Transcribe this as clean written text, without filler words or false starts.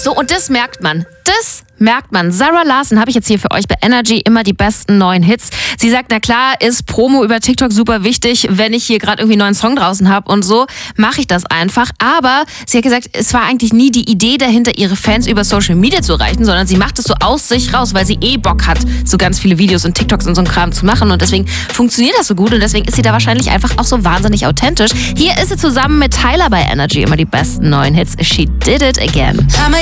So, und das merkt man. Zara Larsson habe ich jetzt hier für euch bei Energy, immer die besten neuen Hits. Sie sagt, na klar, ist Promo über TikTok super wichtig, wenn ich hier gerade irgendwie einen neuen Song draußen habe und so, mache ich das einfach. Aber sie hat gesagt, es war eigentlich nie die Idee dahinter, ihre Fans über Social Media zu erreichen, sondern sie macht es so aus sich raus, weil sie Bock hat, so ganz viele Videos und TikToks und so einen Kram zu machen. Und deswegen funktioniert das so gut und deswegen ist sie da wahrscheinlich einfach auch so wahnsinnig authentisch. Hier ist sie zusammen mit Tyler bei Energy, immer die besten neuen Hits. She did it again.